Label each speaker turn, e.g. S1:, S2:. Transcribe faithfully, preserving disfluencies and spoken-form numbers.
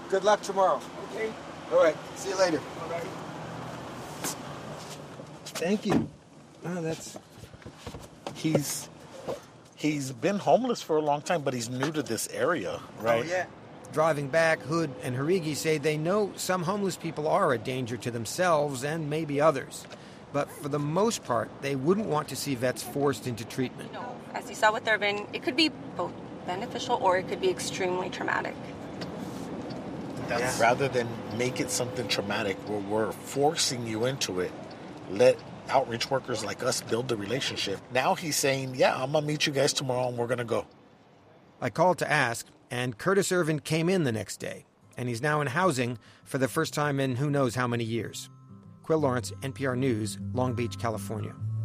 S1: Good luck tomorrow.
S2: Okay.
S1: All right. See you later.
S2: All right.
S1: Thank you. Oh, that's...
S3: He's he's been homeless for a long time, but he's new to this area, right?
S1: Oh, yeah.
S4: Driving back, Hood and Harigi say they know some homeless people are a danger to themselves and maybe others. But for the most part, they wouldn't want to see vets forced into treatment.
S5: No, as you saw with Irvin, it could be both beneficial or it could be extremely traumatic.
S3: That's, yeah. Rather than make it something traumatic where we're forcing you into it, let outreach workers like us build the relationship. Now he's saying, yeah, I'm going to meet you guys tomorrow and we're going to go.
S4: I called to ask, and Curtis Irvin came in the next day, and he's now in housing for the first time in who knows how many years. Quill Lawrence, N P R News, Long Beach, California.